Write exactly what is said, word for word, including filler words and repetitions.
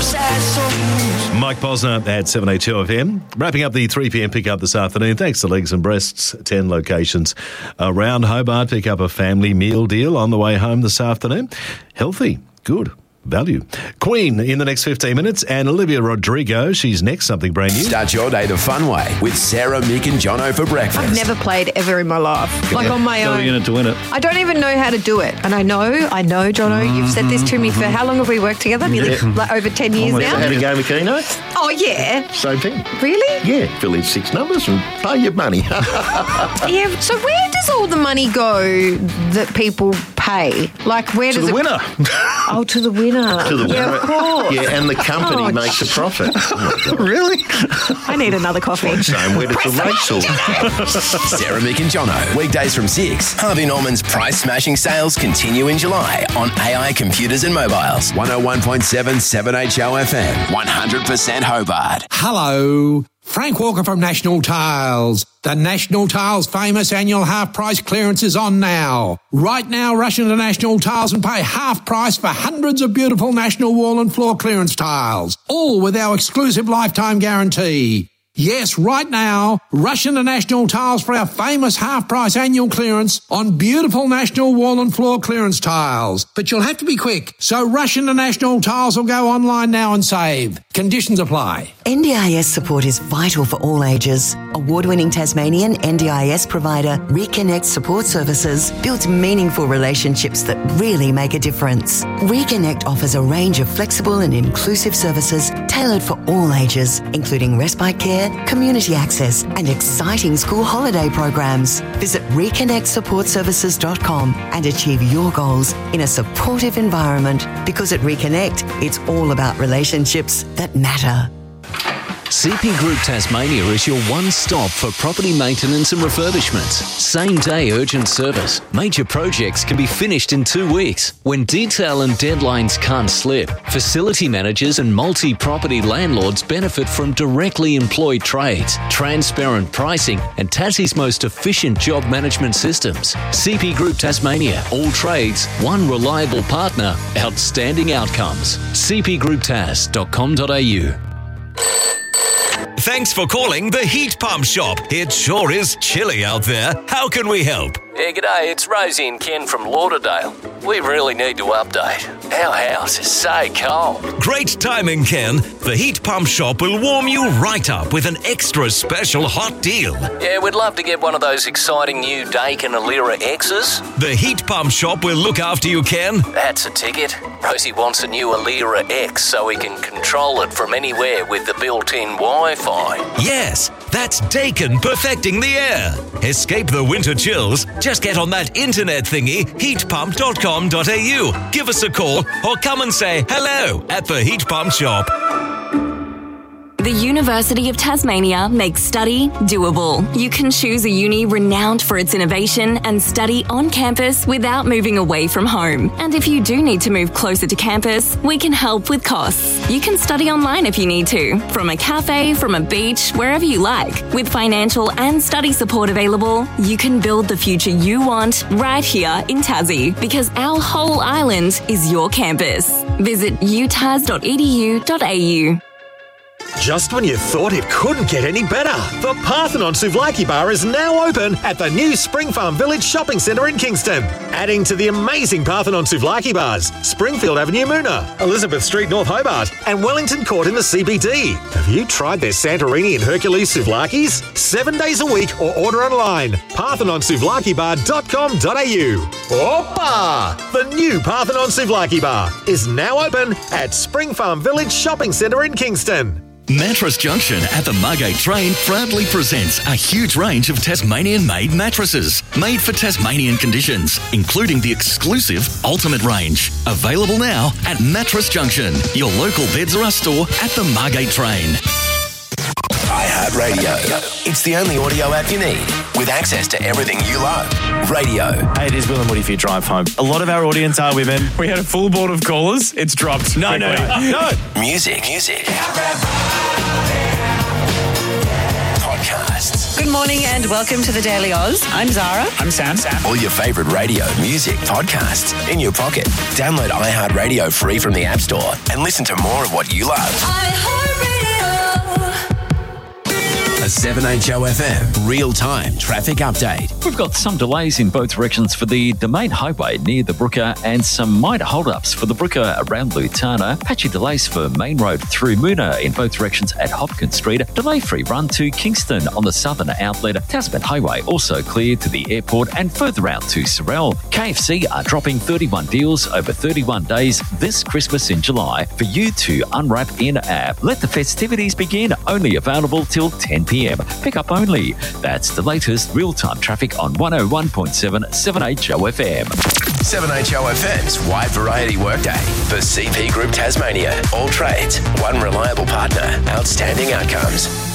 Mike Posner at seven eight two F M. Wrapping up the three p.m. pick-up this afternoon. Thanks to Legs and Breasts, ten locations around Hobart. Pick up a family meal deal on the way home this afternoon. Healthy, good value. Queen in the next fifteen minutes, and Olivia Rodrigo, she's next, something brand new. Start your day the fun way with Sarah, Mick and Jono for breakfast. I've never played ever in my life, like on my own. in it to win it. I don't even know how to do it. And I know, I know, Jono, you've said this to me for how long have we worked together? Nearly Yeah. like over ten years now. Had a game with Keno? Oh, yeah. Same thing. Really? Yeah, fill in six numbers and pay your money. Yeah. So where does all the money go that people pay? Like, where to does the it... winner. Oh, to the winner. To the winner. Yeah, of course. Yeah, and the company Oh, makes a profit. Oh, Really? I need another coffee. Same, where does the race all Sarah, Mick and Jono. Weekdays from six. Harvey Norman's price-smashing sales continue in July on A I Computers and Mobiles. one oh one point seven seven H O F M. one hundred percent Hobart. Hello, Frank Walker from National Tiles. The National Tiles famous annual half price clearance is on now. Right now, rush into National Tiles and pay half price for hundreds of beautiful National wall and floor clearance tiles, all with our exclusive lifetime guarantee. Yes, right now, rush into National Tiles for our famous half-price annual clearance on beautiful National wall and floor clearance tiles. But you'll have to be quick, so rush into National Tiles or go online now and save. Conditions apply. N D I S support is vital for all ages. Award-winning Tasmanian N D I S provider Reconnect Support Services builds meaningful relationships that really make a difference. Reconnect offers a range of flexible and inclusive services tailored for all ages, including respite care, community access and exciting school holiday programs. Visit reconnect support services dot com and achieve your goals in a supportive environment, because at Reconnect, it's all about relationships that matter. C P Group Tasmania is your one-stop for property maintenance and refurbishments. Same-day urgent service. Major projects can be finished in two weeks. When detail and deadlines can't slip, facility managers and multi-property landlords benefit from directly employed trades, transparent pricing and Tassie's most efficient job management systems. C P Group Tasmania. All trades, one reliable partner, outstanding outcomes. c p group tas dot com dot a u. Thanks for calling the Heat Pump Shop. It sure is chilly out there. How can we help? Yeah, g'day, it's Rosie and Ken from Lauderdale. We really need to update. Our house is so cold. Great timing, Ken. The Heat Pump Shop will warm you right up with an extra special hot deal. Yeah, we'd love to get one of those exciting new Daikin Alira X's. The Heat Pump Shop will look after you, Ken. That's a ticket. Rosie wants a new Alira X so we can control it from anywhere with the built-in Wi-Fi. Yes, that's Daikin perfecting the air. Escape the winter chills. Just get on that internet thingy, heat pump dot com dot a u. Give us a call or come and say hello at the Heat Pump Shop. The University of Tasmania makes study doable. You can choose a uni renowned for its innovation and study on campus without moving away from home. And if you do need to move closer to campus, we can help with costs. You can study online if you need to, from a cafe, from a beach, wherever you like. With financial and study support available, you can build the future you want right here in Tassie, because our whole island is your campus. Visit u tas dot e d u dot a u. Just when you thought it couldn't get any better, the Parthenon Souvlaki Bar is now open at the new Spring Farm Village Shopping Centre in Kingston. Adding to the amazing Parthenon Souvlaki Bars, Springfield Avenue Moona, Elizabeth Street North Hobart and Wellington Court in the C B D. Have you tried their Santorini and Hercules Souvlakis? Seven days a week or order online. parthenon souvlaki bar dot com dot a u. Opa! The new Parthenon Souvlaki Bar is now open at Spring Farm Village Shopping Centre in Kingston. Mattress Junction at the Margate Train proudly presents a huge range of Tasmanian-made mattresses, made for Tasmanian conditions, including the exclusive Ultimate range. Available now at Mattress Junction, your local Beds R Us store at the Margate Train. iHeartRadio. It's the only audio app you need, with access to everything you love. Radio. Hey, it is Will and Woody for your drive home. A lot of our audience are women. We had a full board of callers. It's dropped. No, no, no, no. Music. Music. Podcasts. Good morning and welcome to the Daily Oz. I'm Zara. I'm Sam. Sam. All your favourite radio, music, podcasts in your pocket. Download iHeartRadio free from the App Store and listen to more of what you love. A seven H O F M real-time traffic update. We've got some delays in both directions for the Domain Highway near the Brooker and some minor hold-ups for the Brooker around Lutana. Patchy delays for Main Road through Moona in both directions at Hopkins Street. Delay-free run to Kingston on the southern outlet. Tasman Highway also clear to the airport and further out to Sorell. K F C are dropping thirty-one deals over thirty-one days this Christmas in July for you to unwrap in-app. Let the festivities begin. Only available till ten p.m. Pick up only. That's the latest real-time traffic on one oh one point seven seven H O F M. seven H O F M's wide variety workday for C P Group Tasmania. All trades, one reliable partner, outstanding outcomes.